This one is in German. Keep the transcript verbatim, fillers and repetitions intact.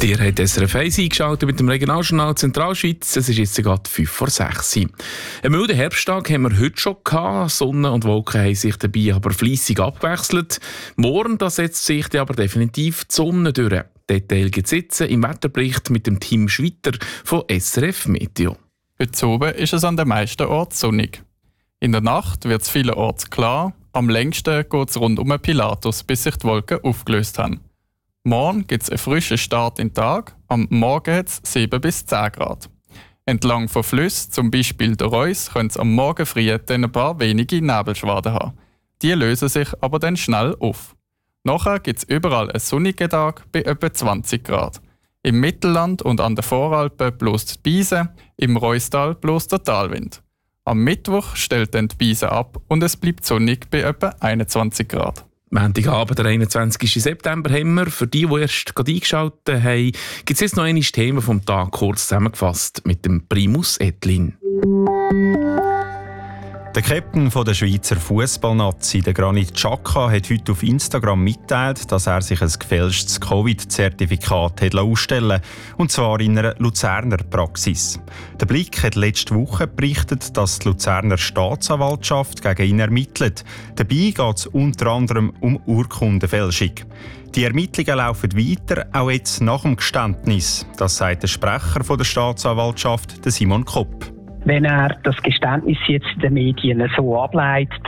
Ihr habt S R F eins eingeschaltet mit dem Regionaljournal Zentralschweiz. Es ist jetzt gerade fünf vor sechs. Einen milden Herbsttag haben wir heute schon gehabt. Sonne und Wolken haben sich dabei aber fleissig abgewechselt. Morgen da setzt sich dann aber definitiv die Sonne durch. Detail gibt es jetzt im Wetterbericht mit dem Team Schwitter von S R F Meteo. Heute oben ist es an den meisten Orten sonnig. In der Nacht wird es vielerorts klar. Am längsten geht es rund um den Pilatus, bis sich die Wolken aufgelöst haben. Morgen gibt es einen frischen Start in den Tag. Am Morgen hat es sieben bis zehn Grad. Entlang von Flüssen, zum Beispiel der Reuss, können es am Morgen früh dann ein paar wenige Nebelschwaden haben. Die lösen sich aber dann schnell auf. Nachher gibt es überall einen sonnigen Tag bei etwa zwanzig Grad. Im Mittelland und an den Voralpen bläst die Beise, im Reustal bläst der Talwind. Am Mittwoch stellt dann die Beise ab und es bleibt sonnig bei etwa einundzwanzig Grad. Montagabend, der einundzwanzigsten September, haben wir. Für die, die erst gerade eingeschaltet haben, gibt es jetzt noch einige Themen vom Tag kurz zusammengefasst mit dem Primus Etlin. Der Captain der Schweizer Fußballnazi, der Granit Xhaka, hat heute auf Instagram mitgeteilt, dass er sich ein gefälschtes Covid-Zertifikat ausstellen lassen, und zwar in einer Luzerner Praxis. Der Blick hat letzte Woche berichtet, dass die Luzerner Staatsanwaltschaft gegen ihn ermittelt. Dabei geht es unter anderem um Urkundenfälschung. Die Ermittlungen laufen weiter, auch jetzt nach dem Geständnis. Das sagt der Sprecher der Staatsanwaltschaft, Simon Kopp. Wenn er das Geständnis jetzt in den Medien so ableitet,